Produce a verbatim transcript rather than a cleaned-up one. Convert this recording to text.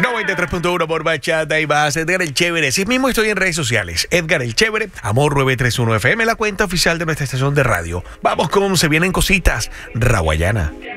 noventa y tres punto uno por Bachata y más. Edgar el Chévere. Sí mismo estoy en redes sociales. Edgar el Chévere. Amor nueve tres uno F M, la cuenta oficial de nuestra estación de radio. Vamos con Se Vienen Cositas. Rawayana.